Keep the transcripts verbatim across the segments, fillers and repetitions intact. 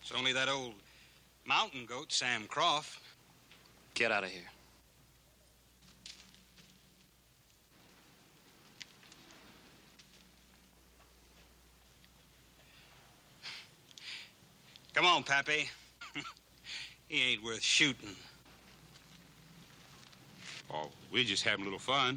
It's only that old mountain goat, Sam Croft. Get out of here. Come on, Pappy. He ain't worth shooting. Oh, we're just having a little fun.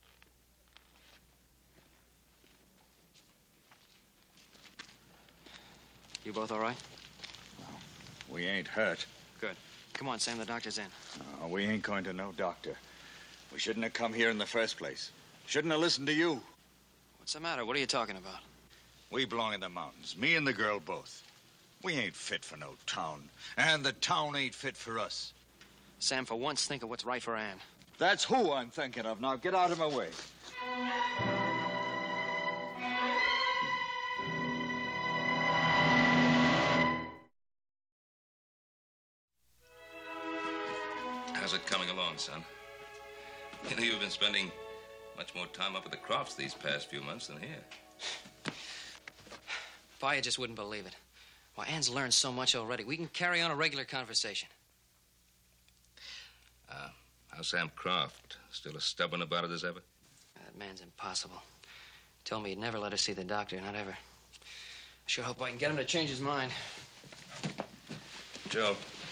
You both all right? We ain't hurt. Good. Come on, Sam, the doctor's in. No, we ain't going to no doctor. We shouldn't have come here in the first place. Shouldn't have listened to you. What's the matter? What are you talking about? We belong in the mountains, me and the girl both. We ain't fit for no town, and the town ain't fit for us. Sam, for once, think of what's right for Anne. That's who I'm thinking of. Now, get out of my way. How's it coming along, son? You know, you've been spending much more time up at the Crofts these past few months than here. Pa, you just wouldn't believe it. Why, Anne's learned so much already. We can carry on a regular conversation. Uh, how's Sam Croft? Still as stubborn about it as ever? That man's impossible. Told me he'd never let us see the doctor, not ever. I sure hope I can get him to change his mind. Joe,